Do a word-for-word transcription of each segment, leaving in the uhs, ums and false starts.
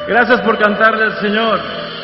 Gracias por cantarle al Señor.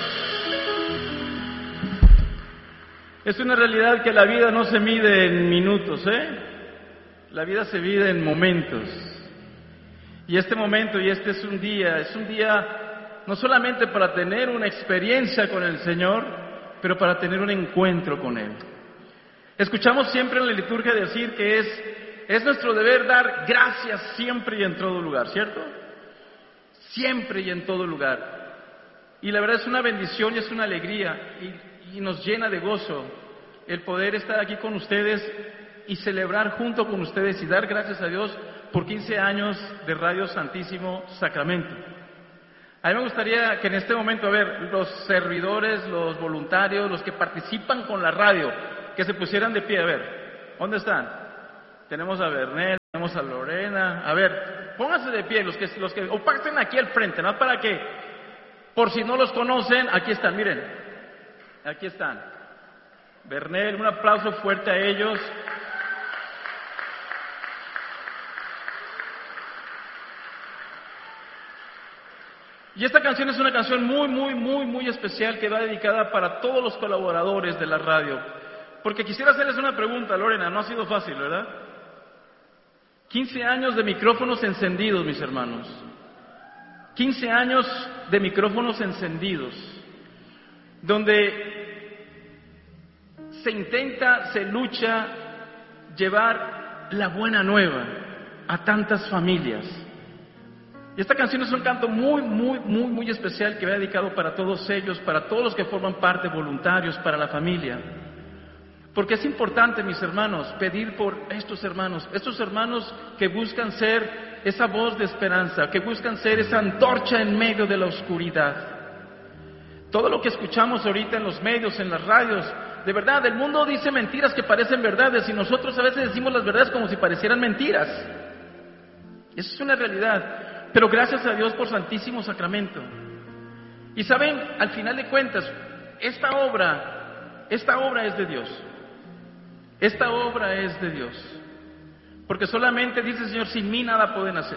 Es una realidad que la vida no se mide en minutos, ¿eh? La vida se mide en momentos. Y este momento y este es un día, es un día no solamente para tener una experiencia con el Señor, pero para tener un encuentro con Él. Escuchamos siempre en la liturgia decir que es, es nuestro deber dar gracias siempre y en todo lugar, ¿cierto? Siempre y en todo lugar. Y la verdad es una bendición y es una alegría y, y nos llena de gozo el poder estar aquí con ustedes y celebrar junto con ustedes y dar gracias a Dios por quince años de Radio Santísimo Sacramento. A mí me gustaría que en este momento, a ver, los servidores, los voluntarios, los que participan con la radio, que se pusieran de pie. A ver, ¿dónde están? Tenemos a Bernel, tenemos a Lorena. A ver, pónganse de pie los que, los que, o pasen aquí al frente, ¿no? Para que, por si no los conocen, aquí están, miren, aquí están. Bernel, un aplauso fuerte a ellos. Y esta canción es una canción muy, muy, muy, muy especial que va dedicada para todos los colaboradores de la radio. Porque quisiera hacerles una pregunta, Lorena, no ha sido fácil, ¿verdad? quince años de micrófonos encendidos, mis hermanos. quince años de micrófonos encendidos, donde se intenta, se lucha llevar la buena nueva a tantas familias. Y esta canción es un canto muy, muy, muy, muy especial que va dedicado para todos ellos, para todos los que forman parte, voluntarios, para la familia. Porque es importante, mis hermanos, pedir por estos hermanos, estos hermanos que buscan ser esa voz de esperanza, que buscan ser esa antorcha en medio de la oscuridad. Todo lo que escuchamos ahorita en los medios, en las radios, de verdad, el mundo dice mentiras que parecen verdades y nosotros a veces decimos las verdades como si parecieran mentiras. Eso es una realidad. Pero gracias a Dios por Santísimo Sacramento. Y saben, al final de cuentas, esta obra, esta obra es de Dios. Esta obra es de Dios. Porque solamente dice el Señor, sin mí nada pueden hacer.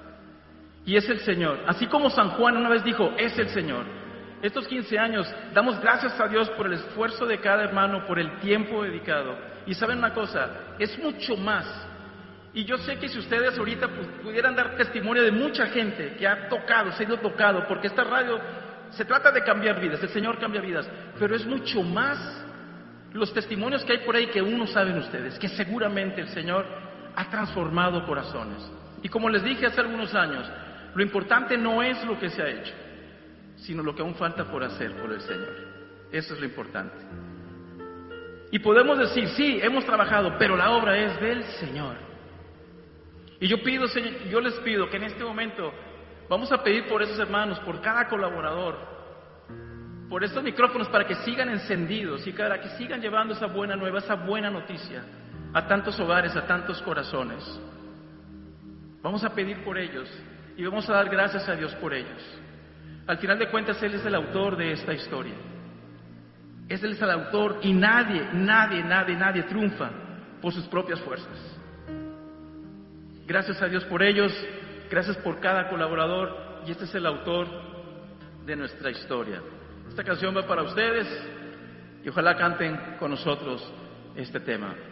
Y es el Señor. Así como San Juan una vez dijo, es el Señor. Estos quince años, damos gracias a Dios por el esfuerzo de cada hermano, por el tiempo dedicado. Y saben una cosa, es mucho más. Y yo sé que si ustedes ahorita pudieran dar testimonio de mucha gente que ha tocado, se ha ido tocado, porque esta radio se trata de cambiar vidas, el Señor cambia vidas, pero es mucho más los testimonios que hay por ahí que uno saben ustedes, que seguramente el Señor ha transformado corazones. Y como les dije hace algunos años, lo importante no es lo que se ha hecho, sino lo que aún falta por hacer por el Señor. Eso es lo importante. Y podemos decir, sí, hemos trabajado, pero la obra es del Señor. Y yo pido, Señor, yo les pido que en este momento vamos a pedir por esos hermanos, por cada colaborador, por estos micrófonos para que sigan encendidos y para que sigan llevando esa buena nueva, esa buena noticia a tantos hogares, a tantos corazones. Vamos a pedir por ellos y vamos a dar gracias a Dios por ellos. Al final de cuentas, Él es el autor de esta historia. Él es el autor y nadie, nadie, nadie, nadie triunfa por sus propias fuerzas. Gracias a Dios por ellos, gracias por cada colaborador y este es el autor de nuestra historia. Esta canción va para ustedes y ojalá canten con nosotros este tema.